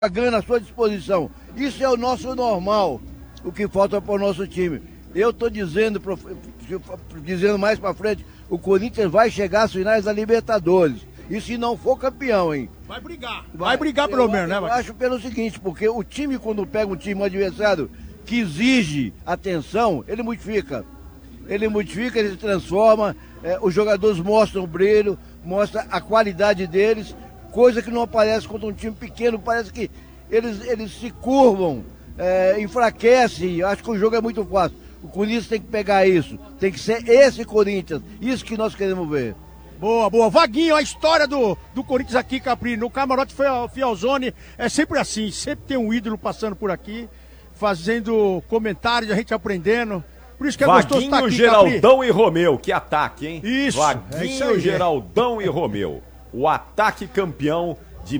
ganho à sua disposição. Isso é o nosso normal, o que falta para o nosso time. Eu estou dizendo mais para frente, o Corinthians vai chegar às finais da Libertadores. E se não for campeão, hein? Vai brigar pelo menos, né? Eu acho pelo seguinte, porque o time, quando pega um adversário que exige atenção, ele modifica. Ele se transforma, os jogadores mostram o brilho, mostram a qualidade deles, coisa que não aparece contra um time pequeno, parece que eles se curvam, enfraquecem, acho que o jogo é muito fácil. O Corinthians tem que pegar isso, tem que ser esse Corinthians, isso que nós queremos ver. Boa. Vaguinho, a história do Corinthians aqui, Capri, no camarote Fialzone, é sempre assim, sempre tem um ídolo passando por aqui, fazendo comentários, a gente aprendendo. Por isso que é gostoso estar aqui, Geraldão Capri. E Romeu, que ataque, hein? Isso, Vaguinho, aí, Geraldão e Romeu, o ataque campeão de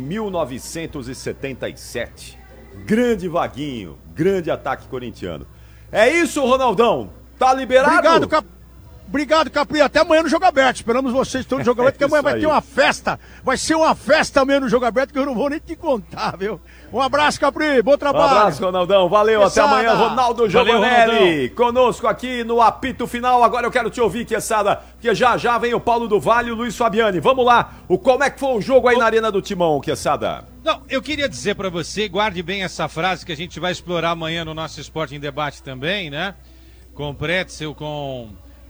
1977. Grande Vaguinho, grande ataque corintiano. É isso, Ronaldão, tá liberado? Obrigado, Capri. Até amanhã no Jogo Aberto. Esperamos vocês todos no Jogo Aberto, porque amanhã vai ter uma festa. Vai ser uma festa amanhã no Jogo Aberto que eu não vou nem te contar, viu? Um abraço, Capri. Bom trabalho. Um abraço, Ronaldão. Valeu. Quesada. Até amanhã, Ronaldo Giovanelli. Conosco aqui no apito final. Agora eu quero te ouvir, Quesada, porque já vem o Paulo do Vale e o Luiz Fabiani. Vamos lá. Como é que foi o jogo aí na Arena do Timão, Quesada? Não, eu queria dizer pra você, guarde bem essa frase que a gente vai explorar amanhã no nosso Esporte em Debate também, né? Com Pretzel, com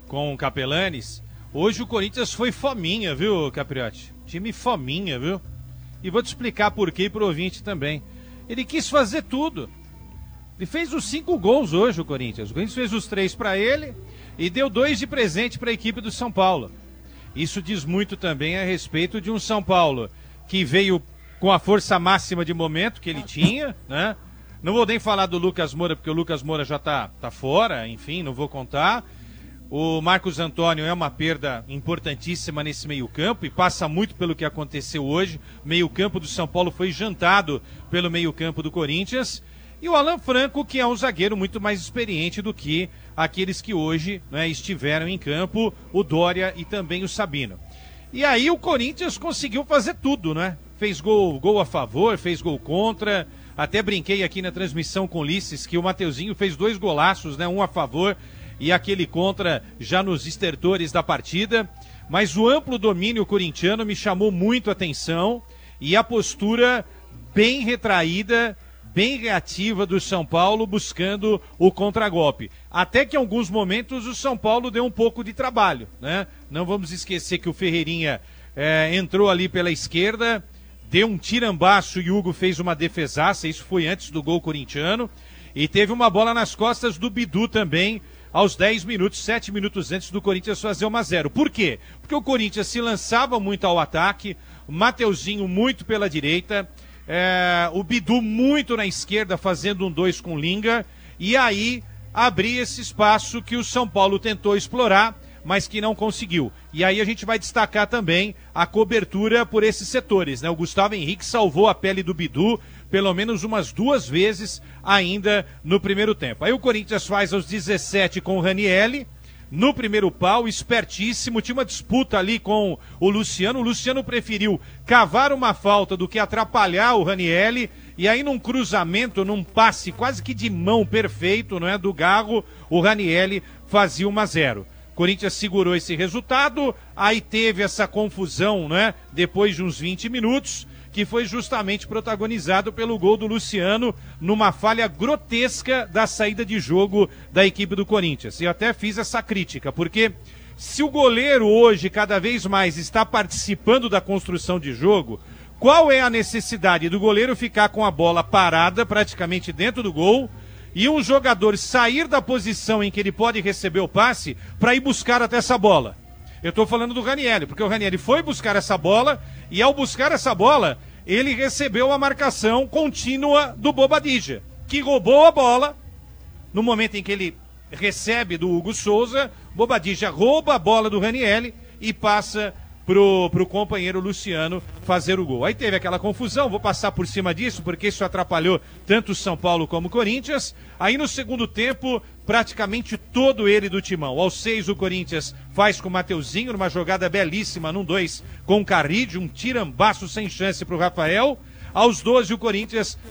Capelanes. Hoje o Corinthians foi fominha, viu, Capriotti? Time fominha, viu? E vou te explicar por quê pro ouvinte também. Ele quis fazer tudo. Ele fez os 5 gols hoje, o Corinthians. O Corinthians fez os 3 para ele e deu 2 de presente para a equipe do São Paulo. Isso diz muito também a respeito de um São Paulo que veio com a força máxima de momento que ele tinha, né? Não vou nem falar do Lucas Moura, porque o Lucas Moura já tá fora, enfim, não vou contar. O Marcos Antônio é uma perda importantíssima nesse meio-campo e passa muito pelo que aconteceu hoje. O meio-campo do São Paulo foi jantado pelo meio-campo do Corinthians. E o Alan Franco, que é um zagueiro muito mais experiente do que aqueles que hoje, né, estiveram em campo, o Dória e também o Sabino. E aí o Corinthians conseguiu fazer tudo, né? Fez gol a favor, fez gol contra. Até brinquei aqui na transmissão com o Ulisses que o Mateuzinho fez 2 golaços, né? Um a favor e aquele contra já nos estertores da partida, mas o amplo domínio corintiano me chamou muito a atenção e a postura bem retraída, bem reativa do São Paulo buscando o contragolpe. Até que em alguns momentos o São Paulo deu um pouco de trabalho, né? Não vamos esquecer que o Ferreirinha entrou ali pela esquerda, deu um tirambaço e o Hugo fez uma defesaça, isso foi antes do gol corintiano, e teve uma bola nas costas do Bidu também, aos 10 minutos, 7 minutos antes do Corinthians fazer 1-0. Por quê? Porque o Corinthians se lançava muito ao ataque, o Mateuzinho muito pela direita, o Bidu muito na esquerda fazendo um 2 com Linga, e aí abria esse espaço que o São Paulo tentou explorar, mas que não conseguiu. E aí a gente vai destacar também a cobertura por esses setores, né? O Gustavo Henrique salvou a pele do Bidu pelo menos umas 2 vezes ainda no primeiro tempo. Aí o Corinthians faz aos 17 com o Ranielli, no primeiro pau, espertíssimo, tinha uma disputa ali com o Luciano preferiu cavar uma falta do que atrapalhar o Ranielli, e aí num cruzamento, num passe quase que de mão perfeito, não é, do Garro, o Ranielli fazia 1-0. Corinthians segurou esse resultado, aí teve essa confusão, né, depois de uns 20 minutos, que foi justamente protagonizado pelo gol do Luciano, numa falha grotesca da saída de jogo da equipe do Corinthians. E até fiz essa crítica, porque se o goleiro hoje cada vez mais está participando da construção de jogo, qual é a necessidade do goleiro ficar com a bola parada, praticamente dentro do gol, e um jogador sair da posição em que ele pode receber o passe para ir buscar até essa bola? Eu estou falando do Ranielli, porque o Ranielli foi buscar essa bola e ao buscar essa bola, ele recebeu a marcação contínua do Bobadilla, que roubou a bola no momento em que ele recebe do Hugo Souza. Bobadilla rouba a bola do Ranielli e passa pro companheiro Luciano fazer o gol. Aí teve aquela confusão, vou passar por cima disso, porque isso atrapalhou tanto o São Paulo como o Corinthians. Aí no segundo tempo, praticamente todo ele do timão. Aos 6 o Corinthians faz com o Mateuzinho, numa jogada belíssima, num 2 com o Caride, um tirambaço sem chance pro Rafael. Aos 12, o Corinthians